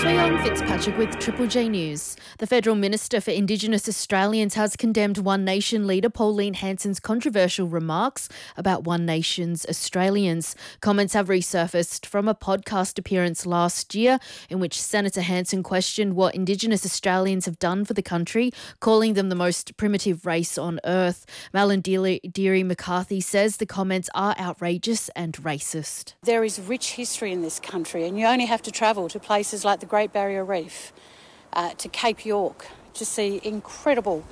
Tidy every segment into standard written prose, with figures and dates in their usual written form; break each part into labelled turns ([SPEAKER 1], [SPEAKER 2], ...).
[SPEAKER 1] Leon Fitzpatrick with Triple J News. The Federal Minister for Indigenous Australians has condemned One Nation leader Pauline Hanson's controversial remarks about One Nation's Australians. Comments have resurfaced from a podcast appearance last year in which Senator Hanson questioned what Indigenous Australians have done for the country, calling them the most primitive race on earth. Deary McCarthy says the comments are outrageous and racist.
[SPEAKER 2] There is rich history in this country, and you only have to travel to places like the Great Barrier Reef, to Cape York, to see incredible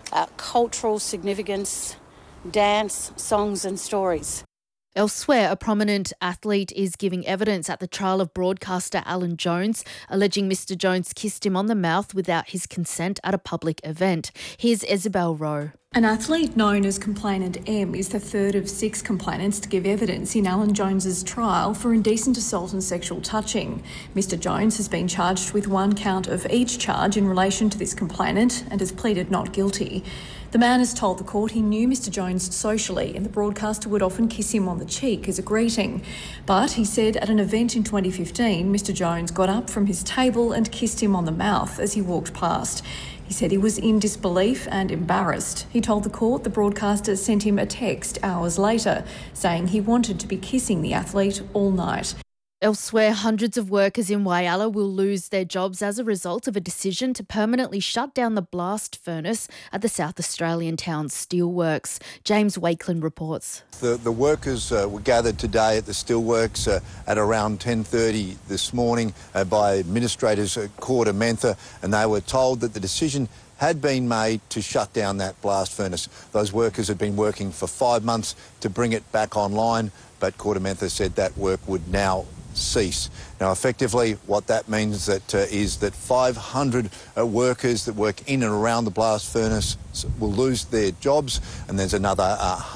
[SPEAKER 2] cultural significance, dance, songs and stories.
[SPEAKER 1] Elsewhere, a prominent athlete is giving evidence at the trial of broadcaster Alan Jones, alleging Mr Jones kissed him on the mouth without his consent at a public event. Here's Isabel Rowe.
[SPEAKER 3] An athlete known as Complainant M is the third of 6 complainants to give evidence in Alan Jones's trial for indecent assault and sexual touching. Mr Jones has been charged with 1 count of each charge in relation to this complainant and has pleaded not guilty. The man has told the court he knew Mr Jones socially and the broadcaster would often kiss him on the cheek as a greeting. But he said at an event in 2015, Mr Jones got up from his table and kissed him on the mouth as he walked past. He said he was in disbelief and embarrassed. He told the court the broadcaster sent him a text hours later saying he wanted to be kissing the athlete all night.
[SPEAKER 1] Elsewhere, hundreds of workers in Whyalla will lose their jobs as a result of a decision to permanently shut down the blast furnace at the South Australian town Steelworks. James Wakeland reports.
[SPEAKER 4] The workers were gathered today at the Steelworks at around 10:30 this morning by administrators at Kordamantha, and they were told that the decision had been made to shut down that blast furnace. Those workers had been working for 5 months to bring it back online, but Kordamantha said that work would now cease. Now, effectively, what that means is that 500 workers that work in and around the blast furnace will lose their jobs, and there's another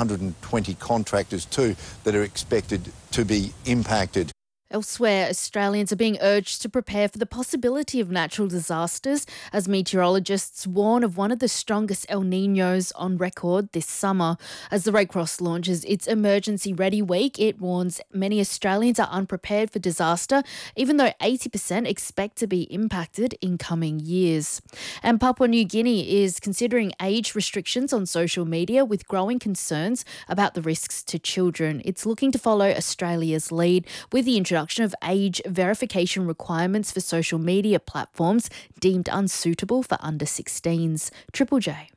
[SPEAKER 4] 120 contractors too that are expected to be impacted.
[SPEAKER 1] Elsewhere, Australians are being urged to prepare for the possibility of natural disasters as meteorologists warn of one of the strongest El Niños on record this summer. As the Red Cross launches its Emergency Ready Week, it warns many Australians are unprepared for disaster, even though 80% expect to be impacted in coming years. And Papua New Guinea is considering age restrictions on social media with growing concerns about the risks to children. It's looking to follow Australia's lead with the introduction of age verification requirements for social media platforms deemed unsuitable for under 16s. Triple J.